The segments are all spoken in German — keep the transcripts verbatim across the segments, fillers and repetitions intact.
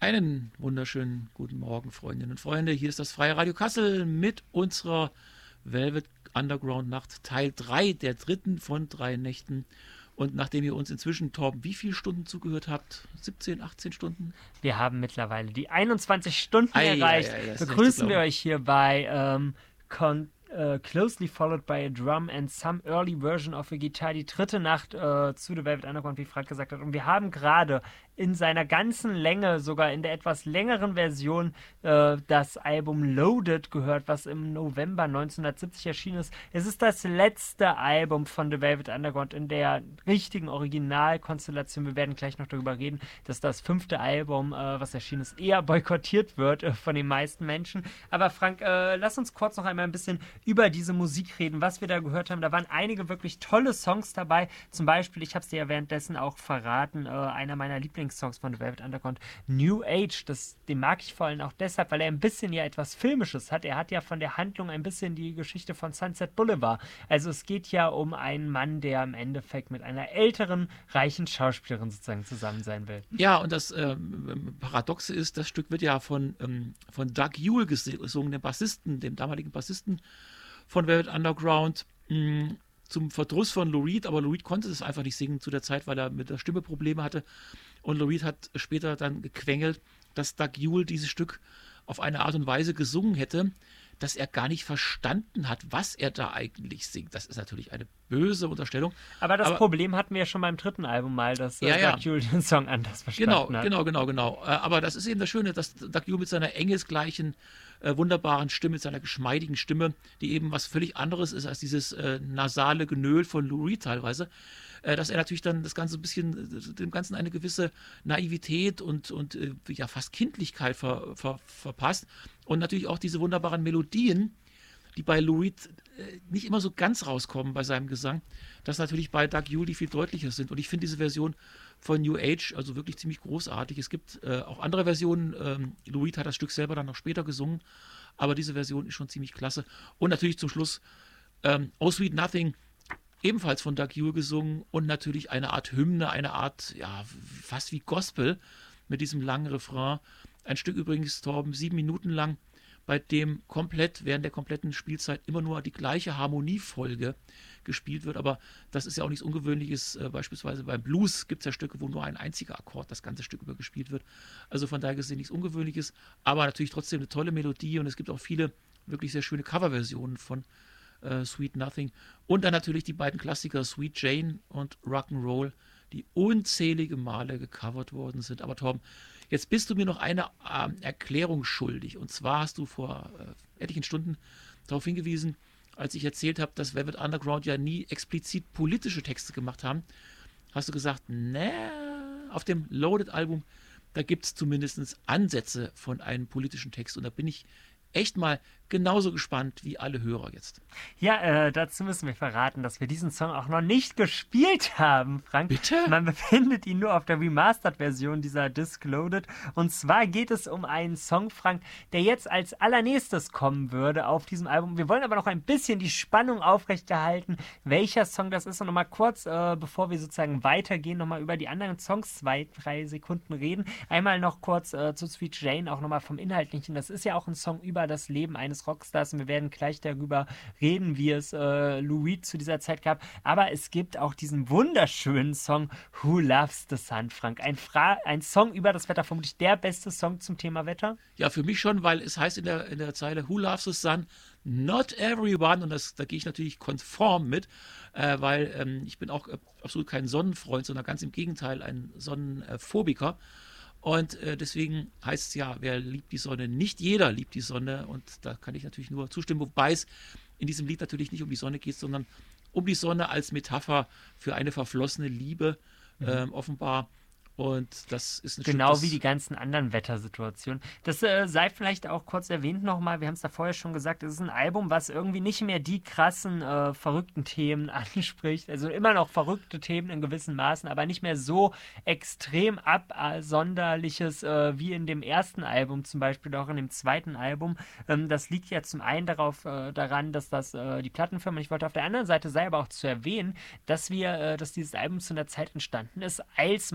Einen wunderschönen guten Morgen, Freundinnen und Freunde. Hier ist das Freie Radio Kassel mit unserer Velvet Underground Nacht Teil drei, der dritten von drei Nächten. Und nachdem ihr uns inzwischen, Torben, wie viele Stunden zugehört habt? siebzehn, achtzehn Stunden? Wir haben mittlerweile die einundzwanzig Stunden Ei, erreicht. ei, ei, Begrüßen wir euch hier bei ähm, Con Uh, closely followed by a drum and some early version of a guitar, die dritte Nacht uh, zu The Velvet Underground, wie Frank gesagt hat. Und wir haben gerade in seiner ganzen Länge, sogar in der etwas längeren Version, uh, das Album Loaded gehört, was im November neunzehnhundertsiebzig erschienen ist. Es ist das letzte Album von The Velvet Underground in der richtigen Originalkonstellation. Wir werden gleich noch darüber reden, dass das fünfte Album, uh, was erschienen ist, eher boykottiert wird uh, von den meisten Menschen. Aber Frank, uh, lass uns kurz noch einmal ein bisschen über diese Musik reden, was wir da gehört haben. Da waren einige wirklich tolle Songs dabei. Zum Beispiel, ich habe es dir ja währenddessen auch verraten, äh, einer meiner Lieblingssongs von The Velvet Underground, New Age. Das, den mag ich vor allem auch deshalb, weil er ein bisschen ja etwas Filmisches hat. Er hat ja von der Handlung ein bisschen die Geschichte von Sunset Boulevard. Also es geht ja um einen Mann, der im Endeffekt mit einer älteren, reichen Schauspielerin sozusagen zusammen sein will. Ja, und das ähm, Paradoxe ist, das Stück wird ja von, ähm, von Doug Yule gesungen, dem Bassisten, dem damaligen Bassisten von Velvet Underground, mh, zum Verdruss von Lou Reed, aber Lou Reed konnte das einfach nicht singen zu der Zeit, weil er mit der Stimme Probleme hatte. Und Lou Reed hat später dann gequengelt, dass Doug Yule dieses Stück auf eine Art und Weise gesungen hätte, dass er gar nicht verstanden hat, was er da eigentlich singt. Das ist natürlich eine böse Unterstellung. Aber das aber, Problem hatten wir ja schon beim dritten Album mal, dass ja, ja. Doug Yule den Song anders verstanden genau, hat. Genau, genau, genau. Aber das ist eben das Schöne, dass Doug Yule mit seiner engelsgleichen, äh, wunderbaren Stimme, mit seiner geschmeidigen Stimme, die eben was völlig anderes ist als dieses äh, nasale Genöl von Lou Reed teilweise, äh, dass er natürlich dann das Ganze ein bisschen, dem Ganzen eine gewisse Naivität und, und äh, ja, fast Kindlichkeit ver, ver, verpasst. Und natürlich auch diese wunderbaren Melodien, die bei Lou Reed äh, nicht immer so ganz rauskommen bei seinem Gesang, dass natürlich bei Doug Yule die viel deutlicher sind. Und ich finde diese Version von New Age also wirklich ziemlich großartig. Es gibt äh, auch andere Versionen. Ähm, Lou Reed hat das Stück selber dann noch später gesungen, aber diese Version ist schon ziemlich klasse. Und natürlich zum Schluss ähm, Oh Sweet Nothing, ebenfalls von Doug Yule gesungen und natürlich eine Art Hymne, eine Art, ja, fast wie Gospel mit diesem langen Refrain. Ein Stück übrigens, Torben, sieben Minuten lang, bei dem komplett, während der kompletten Spielzeit immer nur die gleiche Harmoniefolge gespielt wird. Aber das ist ja auch nichts Ungewöhnliches. Äh, beispielsweise beim Blues gibt es ja Stücke, wo nur ein einziger Akkord das ganze Stück über gespielt wird. Also von daher gesehen nichts Ungewöhnliches, aber natürlich trotzdem eine tolle Melodie und es gibt auch viele wirklich sehr schöne Coverversionen von äh, Sweet Nothing. Und dann natürlich die beiden Klassiker Sweet Jane und Rock'n'Roll, die unzählige Male gecovert worden sind. Aber Torben, jetzt bist du mir noch eine äh, Erklärung schuldig. Und zwar hast du vor äh, etlichen Stunden darauf hingewiesen, als ich erzählt habe, dass Velvet Underground ja nie explizit politische Texte gemacht haben, hast du gesagt, ne, auf dem Loaded-Album, da gibt es zumindest Ansätze von einem politischen Text. Und da bin ich echt mal genauso gespannt wie alle Hörer jetzt. Ja, äh, dazu müssen wir verraten, dass wir diesen Song auch noch nicht gespielt haben, Frank. Bitte? Man befindet ihn nur auf der Remastered-Version dieser Disc Loaded. Und zwar geht es um einen Song, Frank, der jetzt als allernächstes kommen würde auf diesem Album. Wir wollen aber noch ein bisschen die Spannung aufrechterhalten, welcher Song das ist. Und nochmal kurz, äh, bevor wir sozusagen weitergehen, nochmal über die anderen Songs zwei, drei Sekunden reden. Einmal noch kurz äh, zu Sweet Jane, auch nochmal vom Inhaltlichen. Das ist ja auch ein Song über das Leben eines Rockstars und wir werden gleich darüber reden, wie es äh, Lou Reed zu dieser Zeit gab. Aber es gibt auch diesen wunderschönen Song Who Loves the Sun, Frank. Ein, Fra- ein Song über das Wetter, vermutlich der beste Song zum Thema Wetter. Ja, für mich schon, weil es heißt in der, in der Zeile Who Loves the Sun? Not everyone. Und das, da gehe ich natürlich konform mit, äh, weil ähm, ich bin auch äh, absolut kein Sonnenfreund, sondern ganz im Gegenteil ein Sonnenphobiker. Und äh, deswegen heißt es ja, wer liebt die Sonne? Nicht jeder liebt die Sonne. Und da kann ich natürlich nur zustimmen, wobei es in diesem Lied natürlich nicht um die Sonne geht, sondern um die Sonne als Metapher für eine verflossene Liebe, mhm. ähm, offenbar. Und das ist ein Genau Stück, wie die ganzen anderen Wettersituationen. Das äh, sei vielleicht auch kurz erwähnt nochmal, wir haben es da vorher schon gesagt, es ist ein Album, was irgendwie nicht mehr die krassen, äh, verrückten Themen anspricht. Also immer noch verrückte Themen in gewissen Maßen, aber nicht mehr so extrem absonderliches äh, wie in dem ersten Album, zum Beispiel auch in dem zweiten Album. Ähm, das liegt ja zum einen darauf, äh, daran, dass das äh, die Plattenfirma nicht wollte. Auf der anderen Seite sei aber auch zu erwähnen, dass wir, äh, dass dieses Album zu einer Zeit entstanden ist, als man könnte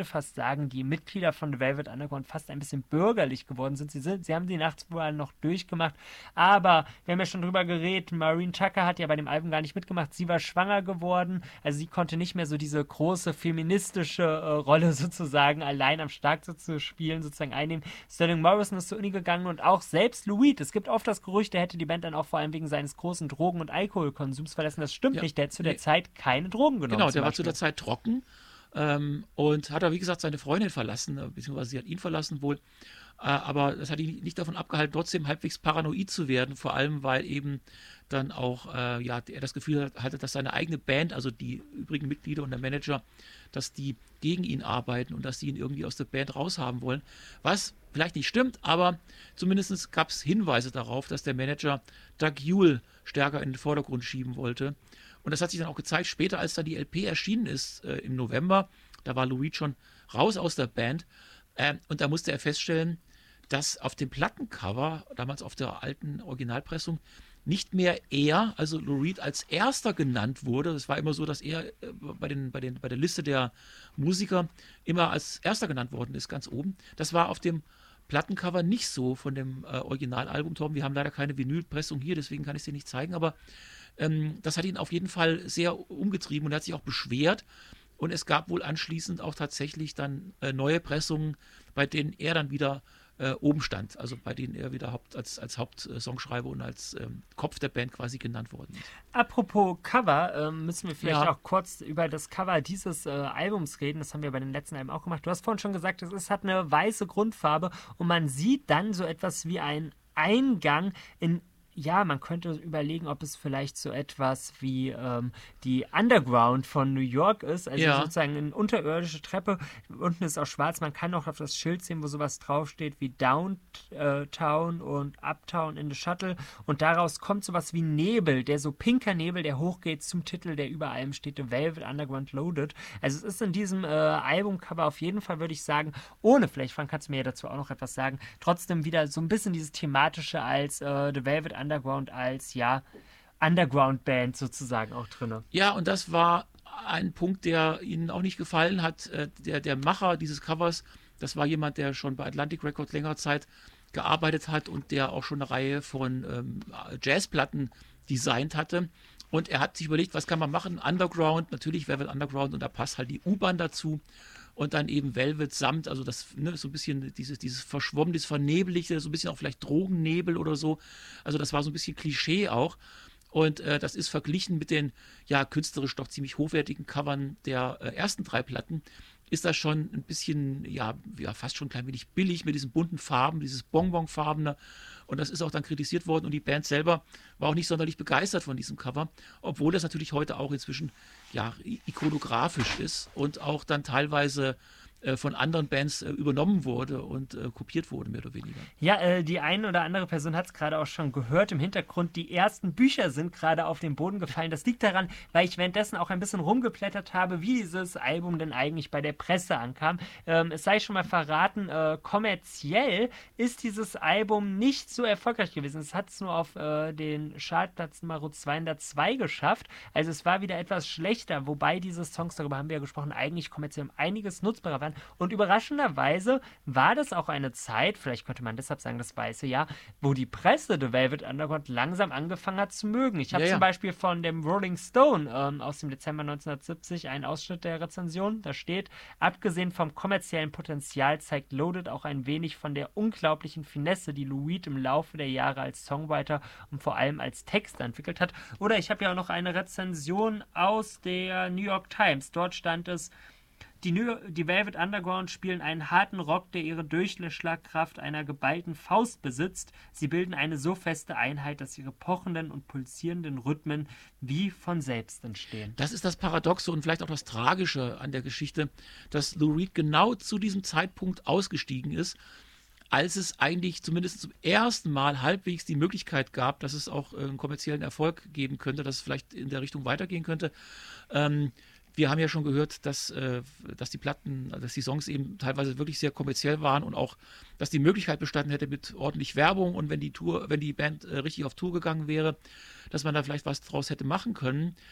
fast sagen, die Mitglieder von The Velvet Underground fast ein bisschen bürgerlich geworden sind. Sie, sind, sie haben die Nachtswahlen noch durchgemacht, aber wir haben ja schon drüber geredet, Maureen Tucker hat ja bei dem Album gar nicht mitgemacht. Sie war schwanger geworden, also sie konnte nicht mehr so diese große feministische äh, Rolle sozusagen allein am Schlagzeug zu spielen, sozusagen einnehmen. Sterling Morrison ist zur Uni gegangen und auch selbst Lou Reed. Es gibt oft das Gerücht, er hätte die Band dann auch vor allem wegen seines großen Drogen- und Alkoholkonsums verlassen. Das stimmt Ja, nicht, der hat zu der nee. Zeit keine Drogen genommen. Genau, der zum war zu Beispiel. der Zeit trocken ähm, und hat er, wie gesagt, seine Freundin verlassen, äh, beziehungsweise sie hat ihn verlassen wohl. Äh, aber das hat ihn nicht davon abgehalten, trotzdem halbwegs paranoid zu werden, vor allem, weil eben dann auch äh, ja, er das Gefühl hatte, dass seine eigene Band, also die übrigen Mitglieder und der Manager, dass die gegen ihn arbeiten und dass die ihn irgendwie aus der Band raushaben wollen. Was vielleicht nicht stimmt, aber zumindest gab es Hinweise darauf, dass der Manager Doug Yule stärker in den Vordergrund schieben wollte. Und das hat sich dann auch gezeigt, später als dann die L P erschienen ist, äh, im November, da war Lou Reed schon raus aus der Band äh, und da musste er feststellen, dass auf dem Plattencover, damals auf der alten Originalpressung, nicht mehr er, also Lou Reed, als erster genannt wurde. Es war immer so, dass er äh, bei, den, bei, den, bei der Liste der Musiker immer als erster genannt worden ist, ganz oben. Das war auf dem Plattencover nicht so von dem äh, Originalalbum, Torben. Wir haben leider keine Vinylpressung hier, deswegen kann ich es dir nicht zeigen, aber ähm, das hat ihn auf jeden Fall sehr umgetrieben und er hat sich auch beschwert. Und es gab wohl anschließend auch tatsächlich dann äh, neue Pressungen, bei denen er dann wieder äh, oben stand, also bei denen er wieder Haupt, als, als Hauptsongschreiber und als ähm, Kopf der Band quasi genannt worden ist. Apropos Cover, ähm, müssen wir vielleicht Ja. auch kurz über das Cover dieses äh, Albums reden. Das haben wir bei den letzten Alben auch gemacht. Du hast vorhin schon gesagt, es ist, hat eine weiße Grundfarbe und man sieht dann so etwas wie einen Eingang in. Ja, man könnte überlegen, ob es vielleicht so etwas wie ähm, die Underground von New York ist. Also Ja. sozusagen eine unterirdische Treppe. Unten ist auch schwarz. Man kann auch auf das Schild sehen, wo sowas draufsteht wie Downtown und Uptown in the Shuttle. Und daraus kommt sowas wie Nebel, der so pinker Nebel, der hochgeht zum Titel, der über allem steht, The Velvet Underground Loaded. Also es ist in diesem äh, Albumcover auf jeden Fall, würde ich sagen, ohne, vielleicht Frank, kannst du mir ja dazu auch noch etwas sagen, trotzdem wieder so ein bisschen dieses Thematische als äh, The Velvet Underground Underground als, ja, Underground-Band sozusagen auch drin. Ja, und das war ein Punkt, der ihnen auch nicht gefallen hat. Äh, Der, der Macher dieses Covers, das war jemand, der schon bei Atlantic Records längere Zeit gearbeitet hat und der auch schon eine Reihe von ähm, Jazzplatten designt hatte. Und er hat sich überlegt, was kann man machen? Underground, natürlich Velvet Underground, und da passt halt die U-Bahn dazu. Und dann eben Velvet samt, also das, ne, so ein bisschen dieses, dieses Verschwommen, dieses Vernebelige, so ein bisschen auch vielleicht Drogennebel oder so. Also das war so ein bisschen Klischee auch. Und äh, das ist verglichen mit den, ja, künstlerisch doch ziemlich hochwertigen Covern der äh, ersten drei Platten, ist das schon ein bisschen, ja, ja, fast schon ein klein wenig billig mit diesen bunten Farben, dieses Bonbonfarbene. Und das ist auch dann kritisiert worden und die Band selber war auch nicht sonderlich begeistert von diesem Cover, obwohl das natürlich heute auch inzwischen, ja, ikonografisch ist und auch dann teilweise äh, von anderen Bands äh, übernommen wurde und äh, kopiert wurde, mehr oder weniger. Ja, äh, die eine oder andere Person hat es gerade auch schon gehört im Hintergrund. Die ersten Bücher sind gerade auf den Boden gefallen. Das liegt daran, weil ich währenddessen auch ein bisschen rumgeblättert habe, wie dieses Album denn eigentlich bei der Presse ankam. Ähm, es sei schon mal verraten, äh, kommerziell ist dieses Album nicht so erfolgreich gewesen. Es hat es nur auf äh, den Chartplatz Nummer zweihundertzwei geschafft. Also es war wieder etwas schlechter, wobei diese Songs, darüber haben wir ja gesprochen, eigentlich kommerziell um einiges nutzbarer waren. Und überraschenderweise war das auch eine Zeit, vielleicht könnte man deshalb sagen, das weiße Jahr, wo die Presse The Velvet Underground langsam angefangen hat zu mögen. Ich habe Ja, ja. zum Beispiel von dem Rolling Stone ähm, aus dem Dezember neunzehnhundertsiebzig einen Ausschnitt der Rezension. Da steht, abgesehen vom kommerziellen Potenzial zeigt Loaded auch ein wenig von der unglaublichen Finesse, die Lou Reed im Laufe der Jahre als Songwriter und vor allem als Texter entwickelt hat. Oder ich habe ja auch noch eine Rezension aus der New York Times. Dort stand es, Die, New die Velvet Underground spielen einen harten Rock, der ihre Durchschlagkraft einer geballten Faust besitzt. Sie bilden eine so feste Einheit, dass ihre pochenden und pulsierenden Rhythmen wie von selbst entstehen. Das ist das Paradoxe und vielleicht auch das Tragische an der Geschichte, dass Lou Reed genau zu diesem Zeitpunkt ausgestiegen ist, als es eigentlich zumindest zum ersten Mal halbwegs die Möglichkeit gab, dass es auch äh, einen kommerziellen Erfolg geben könnte, dass es vielleicht in der Richtung weitergehen könnte. Ähm, Wir haben ja schon gehört, dass, äh, dass die Platten, dass die Songs eben teilweise wirklich sehr kommerziell waren und auch, dass die Möglichkeit bestanden hätte mit ordentlich Werbung und wenn die Tour, wenn die Band äh, richtig auf Tour gegangen wäre, dass man da vielleicht was draus hätte machen können.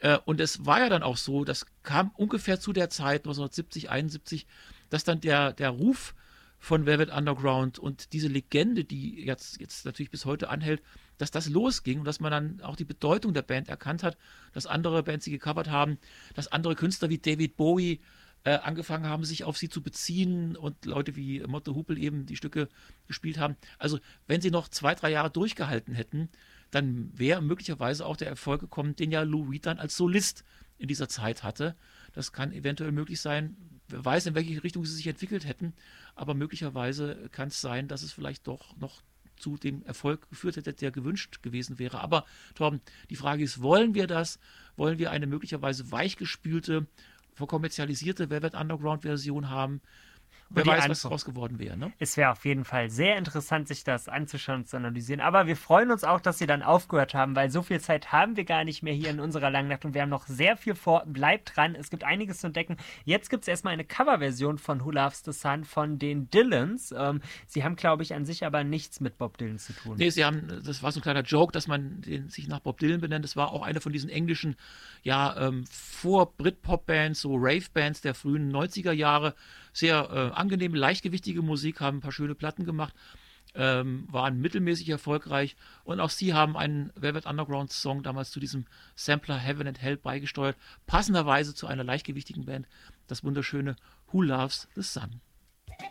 Äh, und es war ja dann auch so, das kam ungefähr zu der Zeit, neunzehnhundertsiebzig, einundsiebzig, dass dann der, der Ruf von Velvet Underground und diese Legende, die jetzt, jetzt natürlich bis heute anhält, dass das losging und dass man dann auch die Bedeutung der Band erkannt hat, dass andere Bands sie gecovert haben, dass andere Künstler wie David Bowie äh, angefangen haben, sich auf sie zu beziehen und Leute wie Motto Hupel eben die Stücke gespielt haben. Also wenn sie noch zwei, drei Jahre durchgehalten hätten, dann wäre möglicherweise auch der Erfolg gekommen, den ja Lou Reed dann als Solist in dieser Zeit hatte. Das kann eventuell möglich sein. Wer weiß, in welche Richtung sie sich entwickelt hätten, aber möglicherweise kann es sein, dass es vielleicht doch noch zu dem Erfolg geführt hätte, der gewünscht gewesen wäre. Aber Torben, die Frage ist, wollen wir das? Wollen wir eine möglicherweise weichgespülte, verkommerzialisierte Velvet Underground Version haben? Wer weiß, was daraus geworden wäre. Ne? Es wäre auf jeden Fall sehr interessant, sich das anzuschauen und zu analysieren. Aber wir freuen uns auch, dass Sie dann aufgehört haben, weil so viel Zeit haben wir gar nicht mehr hier in unserer langen Nacht und wir haben noch sehr viel vor. Bleibt dran, es gibt einiges zu entdecken. Jetzt gibt es erstmal eine Coverversion von Who Loves the Sun von den Dylans. Ähm, sie haben, glaube ich, an sich aber nichts mit Bob Dylan zu tun. Nee, sie haben, das war so ein kleiner Joke, dass man den sich nach Bob Dylan benennt. Das war auch eine von diesen englischen, ja, ähm, Vor-Brit-Pop-Bands, so Rave-Bands der frühen neunziger Jahre. Sehr äh, angenehme, leichtgewichtige Musik, haben ein paar schöne Platten gemacht, ähm, waren mittelmäßig erfolgreich und auch sie haben einen Velvet Underground Song damals zu diesem Sampler Heaven and Hell beigesteuert, passenderweise zu einer leichtgewichtigen Band, das wunderschöne Who Loves the Sun.